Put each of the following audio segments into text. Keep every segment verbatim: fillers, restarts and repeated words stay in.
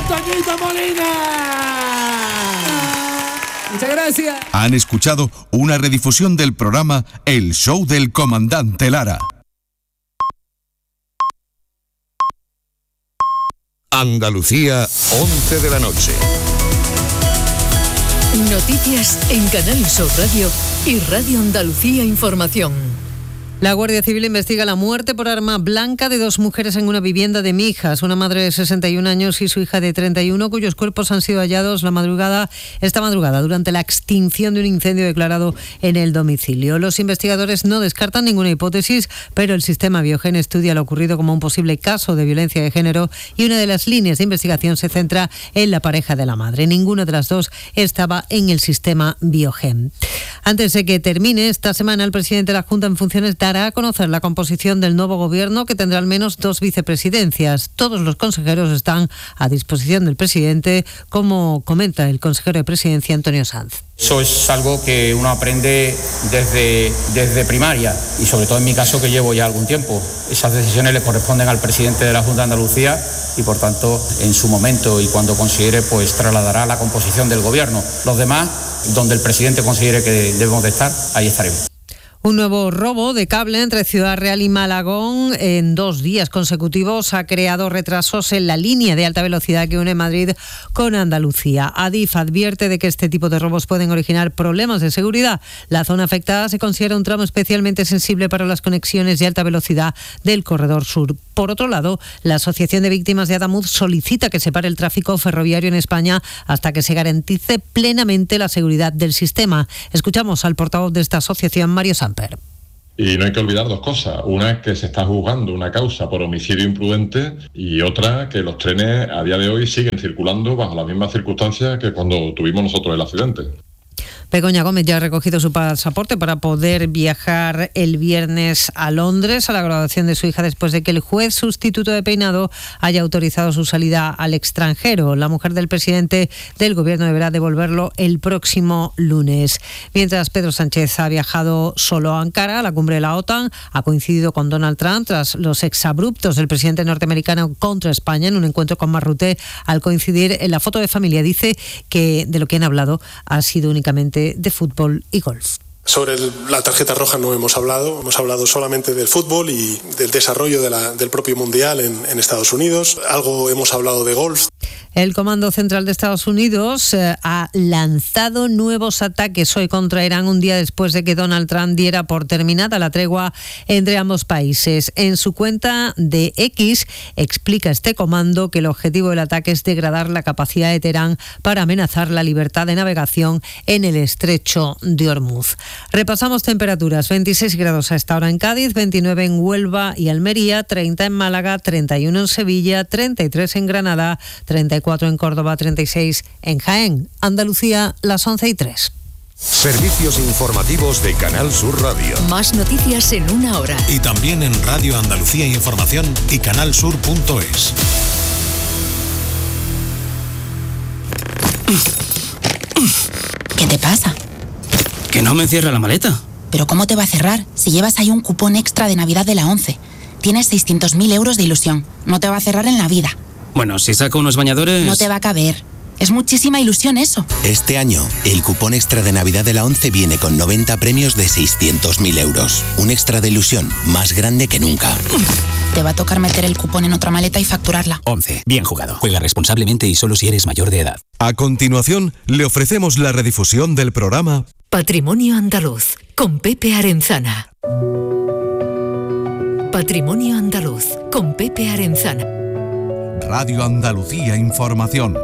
Toñito Molina. Muchas gracias. Han escuchado una redifusión del programa El Show del Comandante Lara. Andalucía, once de la noche. Noticias en Canal Sur Radio y Radio Andalucía Información. La Guardia Civil investiga la muerte por arma blanca de dos mujeres en una vivienda de Mijas, una madre de sesenta y un años y su hija de treinta y uno, cuyos cuerpos han sido hallados la madrugada, esta madrugada durante la extinción de un incendio declarado en el domicilio. Los investigadores no descartan ninguna hipótesis, pero el sistema Biogen estudia lo ocurrido como un posible caso de violencia de género y una de las líneas de investigación se centra en la pareja de la madre. Ninguna de las dos estaba en el sistema Biogen. Antes de que termine esta semana, el presidente de la Junta en funciones dará a conocer la composición del nuevo gobierno, que tendrá al menos dos vicepresidencias. Todos los consejeros están a disposición del presidente, como comenta el consejero de Presidencia, Antonio Sanz. Eso es algo que uno aprende desde, desde primaria y sobre todo en mi caso, que llevo ya algún tiempo. Esas decisiones le corresponden al presidente de la Junta de Andalucía y por tanto en su momento y cuando considere, pues trasladará la composición del gobierno. Los demás, donde el presidente considere que debemos de estar, ahí estaremos. Un nuevo robo de cable entre Ciudad Real y Malagón en dos días consecutivos ha creado retrasos en la línea de alta velocidad que une Madrid con Andalucía. Adif advierte de que este tipo de robos pueden originar problemas de seguridad. La zona afectada se considera un tramo especialmente sensible para las conexiones de alta velocidad del Corredor Sur. Por otro lado, la Asociación de Víctimas de Adamuz solicita que se pare el tráfico ferroviario en España hasta que se garantice plenamente la seguridad del sistema. Escuchamos al portavoz de esta asociación, Mario Samper. Y no hay que olvidar dos cosas. Una es que se está juzgando una causa por homicidio imprudente y otra que los trenes a día de hoy siguen circulando bajo las mismas circunstancias que cuando tuvimos nosotros el accidente. Begoña Gómez ya ha recogido su pasaporte para poder viajar el viernes a Londres a la graduación de su hija después de que el juez sustituto de Peinado haya autorizado su salida al extranjero. La mujer del presidente del gobierno deberá devolverlo el próximo lunes. Mientras Pedro Sánchez ha viajado solo a Ankara, a la cumbre de la OTAN, ha coincidido con Donald Trump tras los exabruptos del presidente norteamericano contra España en un encuentro con Marrute. Al coincidir en la foto de familia, dice que de lo que han hablado ha sido únicamente de fútbol y golf. Sobre el, la tarjeta roja no hemos hablado, hemos hablado solamente del fútbol y del desarrollo de la, del propio Mundial en, en Estados Unidos. Algo hemos hablado de golf. El Comando Central de Estados Unidos eh, ha lanzado nuevos ataques hoy contra Irán, un día después de que Donald Trump diera por terminada la tregua entre ambos países. En su cuenta de X explica este comando que el objetivo del ataque es degradar la capacidad de Teherán para amenazar la libertad de navegación en el estrecho de Hormuz. Repasamos temperaturas: veintiséis grados a esta hora en Cádiz, veintinueve en Huelva y Almería, treinta en Málaga, treinta y uno en Sevilla, treinta y tres en Granada, treinta y cuatro en Córdoba, treinta y seis en Jaén. Andalucía, las once y tres. Servicios informativos de Canal Sur Radio. Más noticias en una hora. Y también en Radio Andalucía Información y canalsur punto es. ¿Qué te pasa? Que no me cierra la maleta. ¿Pero cómo te va a cerrar si llevas ahí un cupón extra de Navidad de la ONCE? Tienes seiscientos mil euros de ilusión. No te va a cerrar en la vida. Bueno, si saco unos bañadores... No te va a caber. Es muchísima ilusión eso. Este año, el cupón extra de Navidad de la ONCE viene con noventa premios de seiscientos mil euros. Un extra de ilusión más grande que nunca. Te va a tocar meter el cupón en otra maleta y facturarla. ONCE. Bien jugado. Juega responsablemente y solo si eres mayor de edad. A continuación, le ofrecemos la redifusión del programa Patrimonio Andaluz, con Pepe Arenzana. Patrimonio Andaluz, con Pepe Arenzana. Radio Andalucía Información.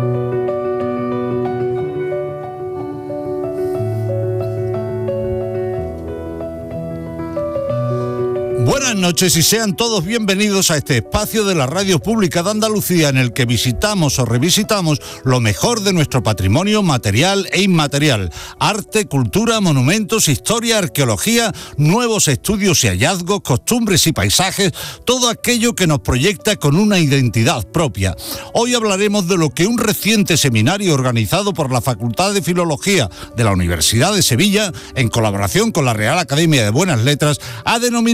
Buenas noches y sean todos bienvenidos a este espacio de la Radio Pública de Andalucía en el que visitamos o revisitamos lo mejor de nuestro patrimonio material e inmaterial. Arte, cultura, monumentos, historia, arqueología, nuevos estudios y hallazgos, costumbres y paisajes, todo aquello que nos proyecta con una identidad propia. Hoy hablaremos de lo que un reciente seminario organizado por la Facultad de Filología de la Universidad de Sevilla, en colaboración con la Real Academia de Buenas Letras, ha denominado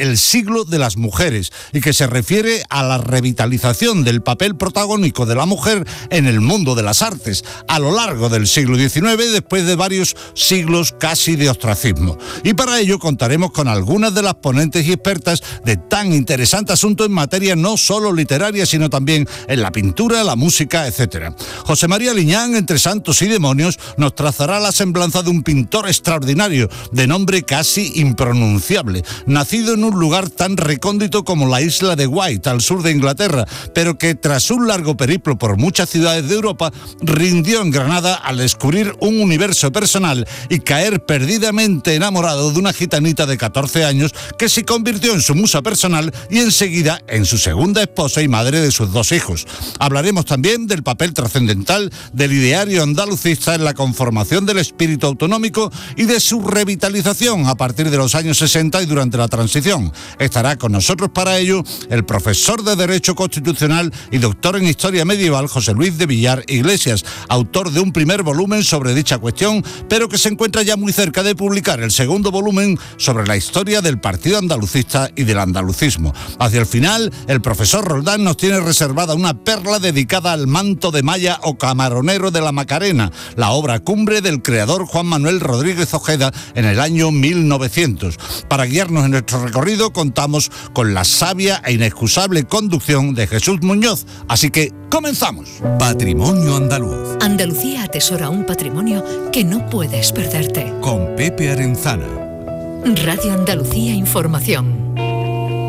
el siglo de las mujeres y que se refiere a la revitalización del papel protagónico de la mujer en el mundo de las artes a lo largo del siglo diecinueve, después de varios siglos casi de ostracismo. Y para ello contaremos con algunas de las ponentes y expertas de tan interesante asunto en materia no solo literaria, sino también en la pintura, la música, etcétera. José María Liñán, entre santos y demonios, nos trazará la semblanza de un pintor extraordinario, de nombre casi impronunciable, nacido en un lugar tan recóndito como la isla de Wight, al sur de Inglaterra, pero que tras un largo periplo por muchas ciudades de Europa, rindió en Granada al descubrir un universo personal y caer perdidamente enamorado de una gitanita de catorce años que se convirtió en su musa personal y enseguida en su segunda esposa y madre de sus dos hijos. Hablaremos también del papel trascendental del ideario andalucista en la conformación del espíritu autonómico y de su revitalización a partir de los años sesenta y durante la transición. Estará con nosotros para ello el profesor de Derecho Constitucional y doctor en Historia Medieval José Luis de Villar Iglesias, autor de un primer volumen sobre dicha cuestión, pero que se encuentra ya muy cerca de publicar el segundo volumen sobre la historia del Partido Andalucista y del andalucismo. Hacia el final, el profesor Roldán nos tiene reservada una perla dedicada al manto de malla o camaronero de la Macarena, la obra cumbre del creador Juan Manuel Rodríguez Ojeda en el año mil novecientos. Para guiarnos en nuestro recorrido contamos con la sabia e inexcusable conducción de Jesús Muñoz. Así que comenzamos. Patrimonio Andaluz. Andalucía atesora un patrimonio que no puedes perderte. Con Pepe Arenzana. Radio Andalucía Información.